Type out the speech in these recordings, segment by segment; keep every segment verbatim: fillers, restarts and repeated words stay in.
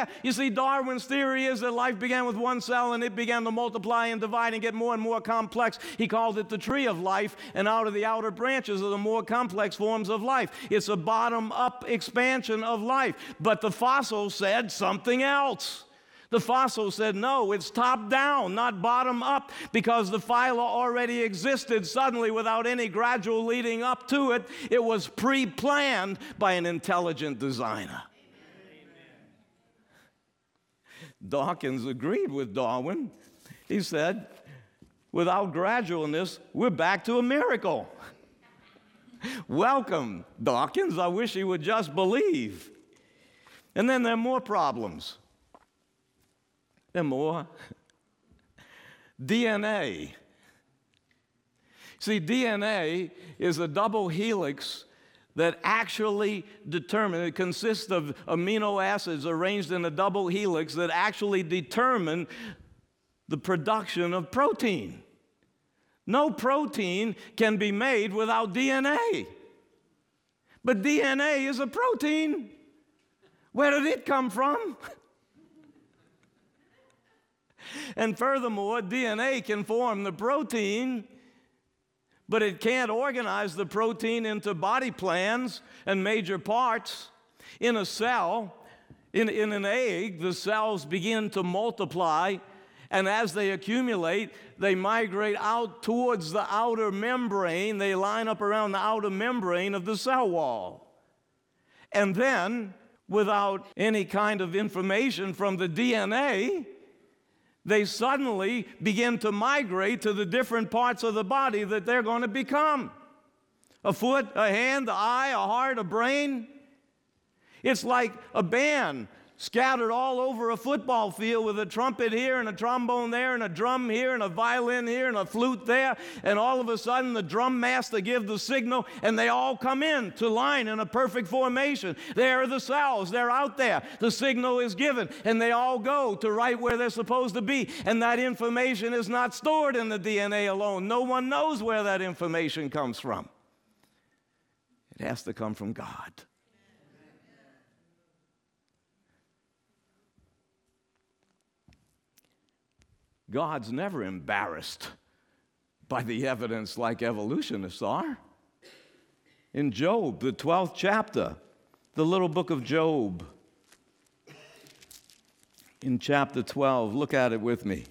there. You see, Darwin's theory is that life began with one cell and it began to multiply and divide and get more and more complex. He called it the tree of life, and out of the outer branches are the more complex forms of life. It's a bottom-up expansion of life. But the fossils said something else. The fossils said, no, it's top-down, not bottom-up, because the phyla already existed suddenly without any gradual leading up to it. It was pre-planned by an intelligent designer. Amen. Dawkins agreed with Darwin. He said, without gradualness, we're back to a miracle. Welcome, Dawkins. I wish he would just believe. And then there are more problems. There are more. D N A. See, D N A is a double helix that actually determine, it consists of amino acids arranged in a double helix that actually determine the production of protein. No protein can be made without D N A. But D N A is a protein. Where did it come from? And furthermore, D N A can form the protein, but it can't organize the protein into body plans and major parts. In a cell, in, in an egg, the cells begin to multiply, and as they accumulate, they migrate out towards the outer membrane. They line up around the outer membrane of the cell wall. And then, without any kind of information from the D N A, they suddenly begin to migrate to the different parts of the body that they're going to become. A foot, a hand, an eye, a heart, a brain. It's like a band scattered all over a football field with a trumpet here and a trombone there and a drum here and a violin here and a flute there, and all of a sudden the drum master gives the signal and they all come in to line in a perfect formation. There are the cells, they're out there. The signal is given and they all go to right where they're supposed to be, and that information is not stored in the D N A alone. No one knows where that information comes from. It has to come from God. God's never embarrassed by the evidence like evolutionists are. In Job, the twelfth chapter, the little book of Job, in chapter twelve, look at it with me.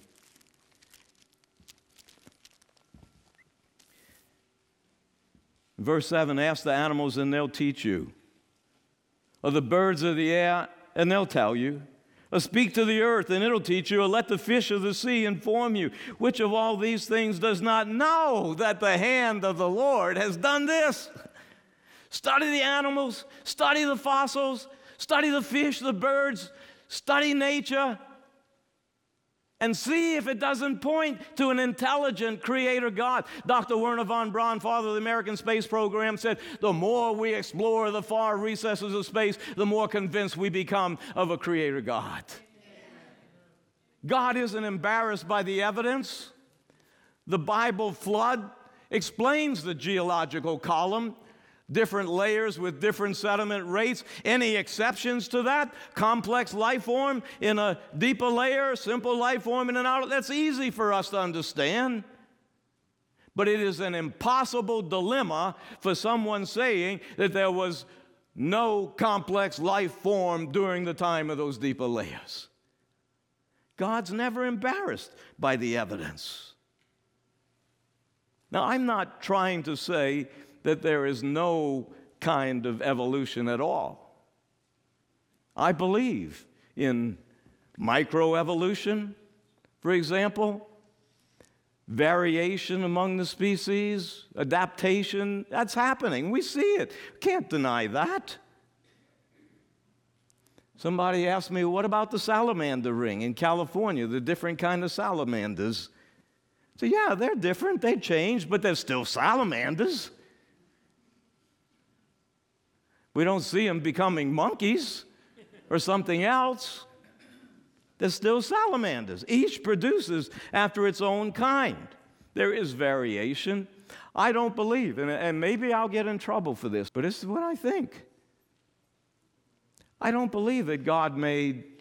Verse seven, ask the animals and they'll teach you, or the birds of the air and they'll tell you. Or speak to the earth, and it'll teach you, or let the fish of the sea inform you. Which of all these things does not know that the hand of the Lord has done this? Study the animals, study the fossils, study the fish, the birds, study nature, and see if it doesn't point to an intelligent creator God. Doctor Wernher von Braun, father of the American space program, said, the more we explore the far recesses of space, the more convinced we become of a creator God. God isn't embarrassed by the evidence. The Bible flood explains the geological column, different layers with different sediment rates. Any exceptions to that? Complex life form in a deeper layer, simple life form in an outer. That's easy for us to understand. But it is an impossible dilemma for someone saying that there was no complex life form during the time of those deeper layers. God's never embarrassed by the evidence. Now, I'm not trying to say that there is no kind of evolution at all. I believe in microevolution, for example, variation among the species, adaptation. That's happening. We see it. Can't deny that. Somebody asked me, what about the salamander ring in California, the different kind of salamanders? So yeah, they're different. They changed, but they're still salamanders. We don't see them becoming monkeys or something else. They're still salamanders. Each produces after its own kind. There is variation. I don't believe, and, and maybe I'll get in trouble for this, but this is what I think. I don't believe that God made